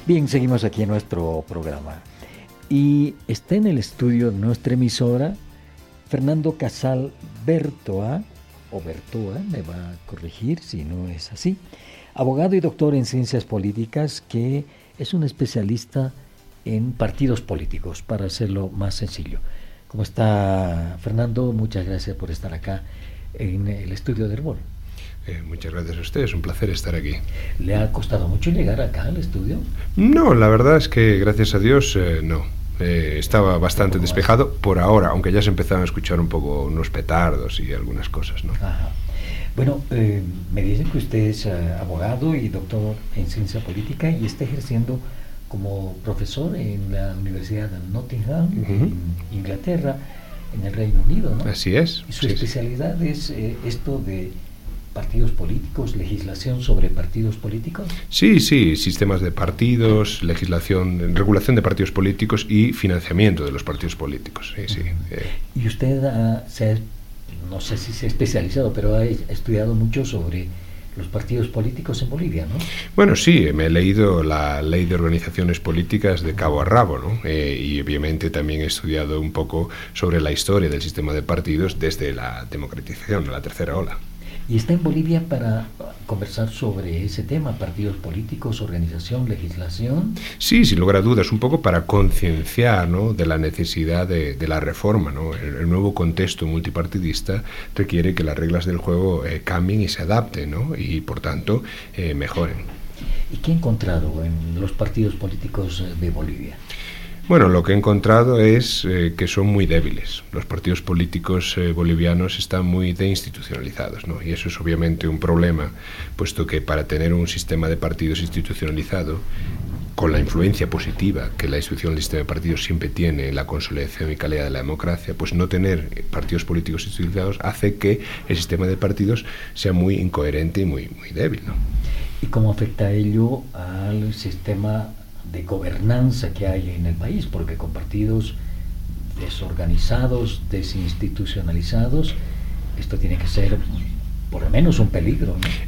Bien, seguimos aquí en nuestro programa. Y está en el estudio de nuestra emisora Fernando Casal Bertoa, o Bertoa, me va a corregir si no es así, abogado y doctor en ciencias políticas, que es un especialista en partidos políticos, para hacerlo más sencillo. ¿Cómo está, Fernando? Muchas gracias por estar acá en el estudio de Herbol. Muchas gracias a usted, es un placer estar aquí. ¿Le ha costado mucho llegar acá al estudio? No, la verdad es que gracias a Dios no. Estaba bastante despejado por ahora, aunque ya se empezaron a escuchar un poco unos petardos y algunas cosas, ¿no? Ajá. Bueno, me dicen que usted es abogado y doctor en ciencia política y está ejerciendo como profesor en la Universidad de Nottingham, en Inglaterra, en el Reino Unido, ¿no? Así es. Y su especialidad es esto de partidos políticos, legislación sobre partidos políticos. Sí, sistemas de partidos, legislación, regulación de partidos políticos y financiamiento de los partidos políticos. Sí. Y usted no sé si se ha especializado, pero ha estudiado mucho sobre los partidos políticos en Bolivia, ¿no? Bueno, sí, me he leído la Ley de Organizaciones Políticas de cabo a rabo, ¿no? Y obviamente también he estudiado un poco sobre la historia del sistema de partidos desde la democratización, la tercera ola. Y está en Bolivia para conversar sobre ese tema, partidos políticos, organización, legislación. Sí, sin lugar a dudas, un poco para concienciar, ¿no?, de la necesidad de la reforma, ¿no? El nuevo contexto multipartidista requiere que las reglas del juego cambien y se adapten, ¿no? Y por tanto mejoren. ¿Y qué ha encontrado en los partidos políticos de Bolivia? Bueno, lo que he encontrado es que son muy débiles. Los partidos políticos bolivianos están muy deinstitucionalizados, ¿no? Y eso es obviamente un problema, puesto que para tener un sistema de partidos institucionalizado, con la influencia positiva que la institución del sistema de partidos siempre tiene en la consolidación y calidad de la democracia, pues no tener partidos políticos institucionalizados hace que el sistema de partidos sea muy incoherente y muy débil, ¿no? ¿Y cómo afecta ello al sistema de gobernanza que hay en el país? Porque con partidos desorganizados, desinstitucionalizados, esto tiene que ser por lo menos un peligro, ¿no?